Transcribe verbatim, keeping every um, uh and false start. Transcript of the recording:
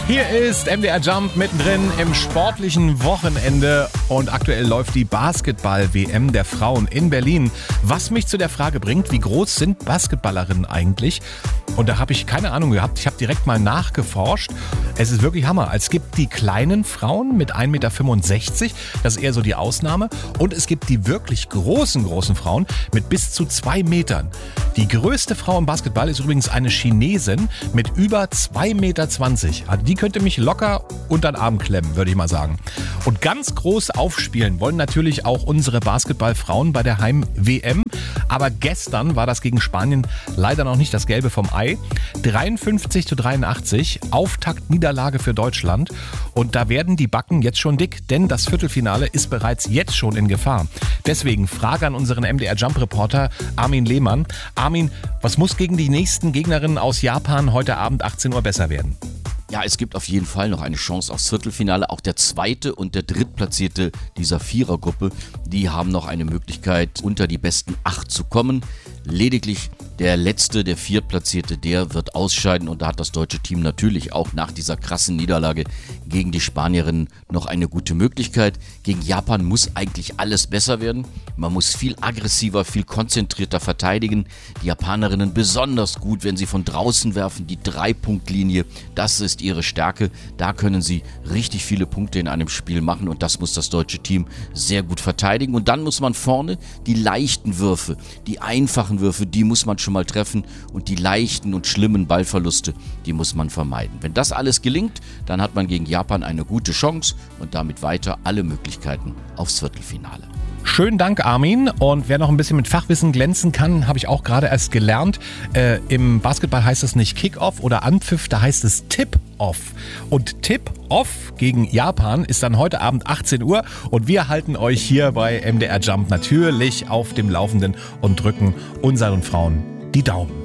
Hier ist M D R Jump mittendrin im sportlichen Wochenende und aktuell läuft die Basketball-W M der Frauen in Berlin. Was mich zu der Frage bringt, wie groß sind Basketballerinnen eigentlich? Und da habe ich keine Ahnung gehabt. Ich habe direkt mal nachgeforscht. Es ist wirklich Hammer. Es gibt die kleinen Frauen mit ein Meter fünfundsechzig, das ist eher so die Ausnahme. Und es gibt die wirklich großen, großen Frauen mit bis zu zwei Metern. Die größte Frau im Basketball ist übrigens eine Chinesin mit über zwei Meter zwanzig. Also die könnte mich locker unter den Arm klemmen, würde ich mal sagen. Und ganz groß aufspielen wollen natürlich auch unsere Basketballfrauen bei der Heim-W M. Aber gestern war das gegen Spanien leider noch nicht das Gelbe vom Ei. dreiundfünfzig zu dreiundachtzig, Auftaktniederlage für Deutschland. Und da werden die Backen jetzt schon dick, denn das Viertelfinale ist bereits jetzt schon in Gefahr. Deswegen Frage an unseren M D R Jump-Reporter Armin Lehmann. Armin, was muss gegen die nächsten Gegnerinnen aus Japan heute Abend achtzehn Uhr besser werden? Ja, es gibt auf jeden Fall noch eine Chance aufs Viertelfinale. Auch der zweite und der drittplatzierte dieser Vierergruppe, die haben noch eine Möglichkeit, unter die besten acht zu kommen. Lediglich der letzte, der viertplatzierte, der wird ausscheiden. Und da hat das deutsche Team natürlich auch nach dieser krassen Niederlage gegen die Spanierinnen noch eine gute Möglichkeit. Gegen Japan muss eigentlich alles besser werden. Man muss viel aggressiver, viel konzentrierter verteidigen. Die Japanerinnen besonders gut, wenn sie von draußen werfen, die Drei-Punkt-Linie, das ist ihre Stärke. Da können sie richtig viele Punkte in einem Spiel machen und das muss das deutsche Team sehr gut verteidigen. Und dann muss man vorne die leichten Würfe, die einfachen Würfe, die muss man schon mal treffen und die leichten und schlimmen Ballverluste, die muss man vermeiden. Wenn das alles gelingt, dann hat man gegen Japan eine gute Chance und damit weiter alle Möglichkeiten aufs Viertelfinale. Schönen Dank, Armin. Und wer noch ein bisschen mit Fachwissen glänzen kann, habe ich auch gerade erst gelernt. Äh, Im Basketball heißt es nicht Kick-Off oder Anpfiff, da heißt es Tip-Off. Und Tip-Off gegen Japan ist dann heute Abend achtzehn Uhr. Und wir halten euch hier bei M D R Jump natürlich auf dem Laufenden und drücken unseren Frauen die Daumen.